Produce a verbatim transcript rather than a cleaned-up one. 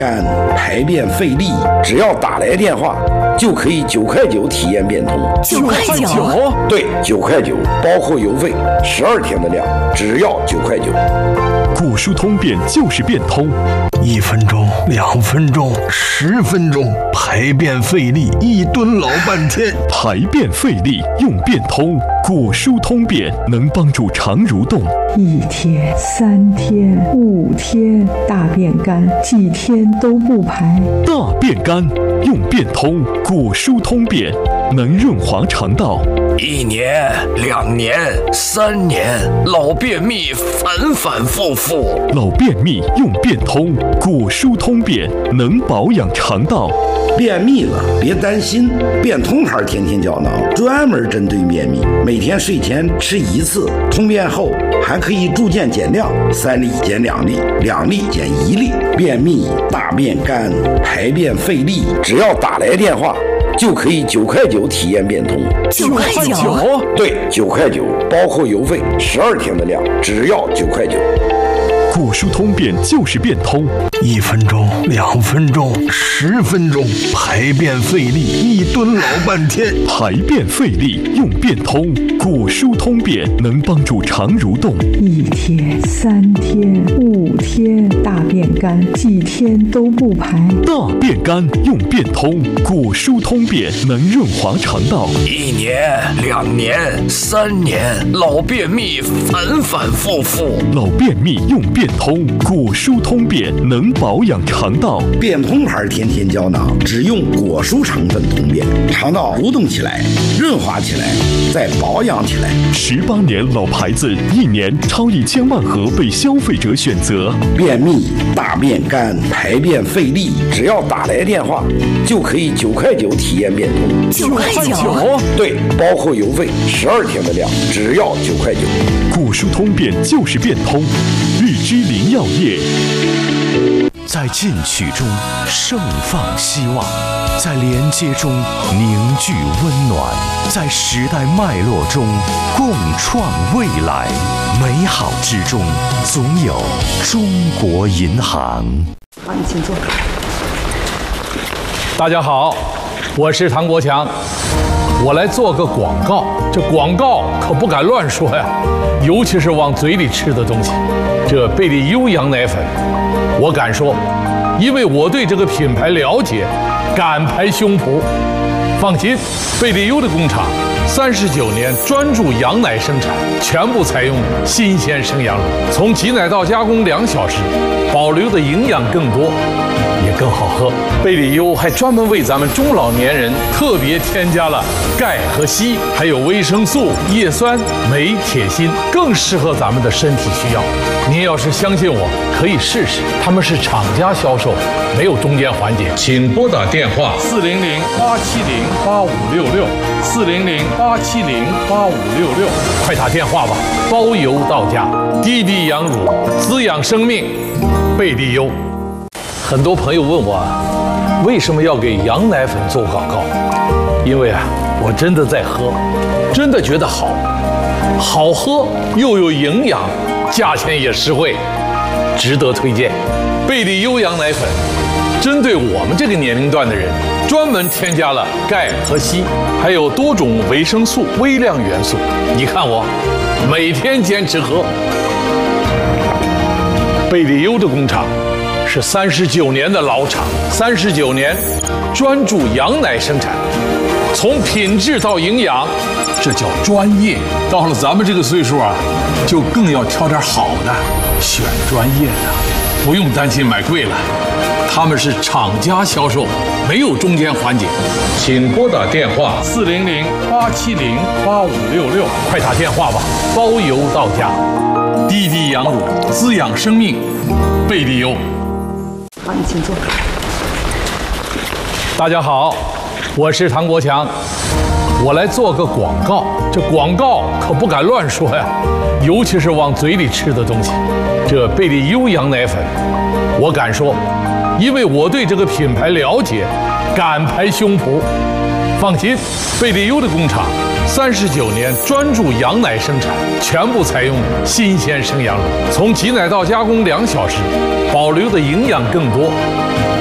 干排便费力，只要打来电话就可以九块九体验变通。 九块九？ 对，九块九，包括邮费，十二天的量，只要九块九。 果蔬通便就是变通， 一分钟、两分钟、十分钟，排便费力，一蹲老半天。 排便费力用变通，果蔬通便能帮助肠蠕动。 一天、三天、五天，大便干，几天都不排。 大便干用变通，果蔬通便能润滑肠道。 一年、两年、三年，老便秘反反复复。 老便秘用变通，果蔬通便能保养肠道。 便秘了别担心，变通牌天天胶囊专门针对便秘，每天睡前吃一次，通便后还可以逐渐减量，三粒减两粒，两粒减一粒。便秘、大便干、排便费力，只要打来电话就可以九块九体验变通。 九块九？ 对，九块九，包括邮费，十二天的量，只要九块九。 果蔬通便就是变通， 一分钟、两分钟、十分钟，排便费力，一蹲老半天。 排便费力用变通，果蔬通便能帮助肠蠕动。 一天、三天、五天，大便干，几天都不排。 大便干用变通，果蔬通便能润滑肠道。 一年、两年、三年，老便秘反反复复。 老便秘用变通，果蔬通便能保养肠道。 变通牌天天胶囊只用果蔬成分通便，肠道蠕动起来，润滑起来，再保养起来。 十八年老牌子，一年超一千万盒被消费者选择。 便秘、大便干、排便费力，只要打来电话就可以九块九体验变通。 九块九？ 对，包括邮费，十二天的量，只要九块九。 果蔬通便就是变通，日之林药业。 在进取中盛放希望，在连接中凝聚温暖，在时代脉络中共创未来。美好之中总有中国银行。 好，你请坐。 大家好，我是唐国强，我来做个广告。这广告可不敢乱说呀，尤其是往嘴里吃的东西。这贝利优羊奶粉，我敢说，因为我对这个品牌了解，敢拍胸脯。放心，贝利优的工厂三十九年专注羊奶生产，全部采用新鲜生羊乳，从挤奶到加工两小时，保留的营养更多，也更好喝。贝利优还专门为咱们中老年人特别添加了钙和硒，还有维生素、叶酸、镁、铁、锌，更适合咱们的身体需要。您要是相信我，可以试试。他们是厂家销售，没有中间环节。请拨打电话四零零八七零八五六六，四零零八七零八五六六，快打电话吧，包邮到家。滴滴羊乳，滋养生命，贝利优。很多朋友问我，为什么要给羊奶粉做广告？因为啊，我真的在喝，真的觉得好，好喝又有营养，价钱也实惠，值得推荐。贝利优羊奶粉针对我们这个年龄段的人，专门添加了钙和硒，还有多种维生素、微量元素。你看我每天坚持喝。贝利优的工厂是三十九年的老厂，三十九年专注羊奶生产，从品质到营养，这叫专业。到了咱们这个岁数啊，就更要挑点好的，选专业的，不用担心买贵了。他们是厂家销售，没有中间环节。请拨打电话四零零八七零八五六六，快打电话吧，包邮到家。滴滴羊乳，滋养生命，贝利优。 好，你请坐。 大家好，我是唐国强，我来做个广告。这广告可不敢乱说呀，尤其是往嘴里吃的东西。这贝利优羊奶粉，我敢说，因为我对这个品牌了解，敢拍胸脯。放心，贝利优的工厂三十九年专注羊奶生产，全部采用新鲜生羊乳，从挤奶到加工两小时，保留的营养更多。